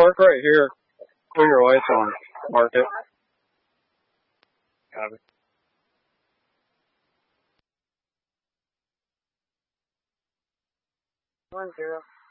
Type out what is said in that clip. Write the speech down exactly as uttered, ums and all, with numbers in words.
park right here. Clear your lights on. Mark it. Copy. One zero.